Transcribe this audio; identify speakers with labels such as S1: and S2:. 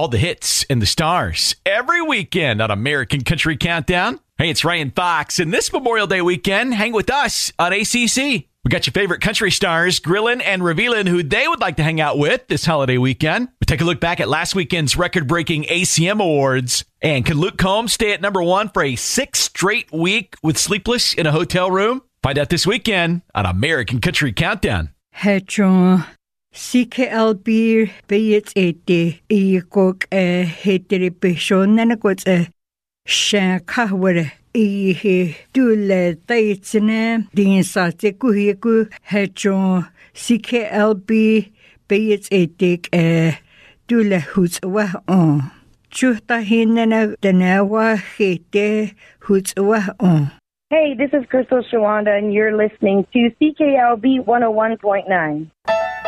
S1: All the hits and the stars every weekend on American Country Countdown. Hey, it's Ryan Fox, and this Memorial Day weekend, hang with us on ACC. We got your favorite country stars grilling and revealing who they would like to hang out with this holiday weekend. We take a look back at last weekend's record-breaking ACM Awards. And can Luke Combs stay at number one for a 6th straight week with Sleepless in a Hotel Room? Find out this weekend on American Country Countdown.
S2: Hedron. CKLB Bayets Ete Ikok Heteripation Nanagot Shankaware Ehe Dule Taitsene Din Sate Kuhiku Hedron CKLB Bayets Ete Dule Hutzwa on Chuta Hinana Danawa Hete Hutzwa on.
S3: Hey, this is Crystal Shawanda, and you're listening to CKLB 101.9.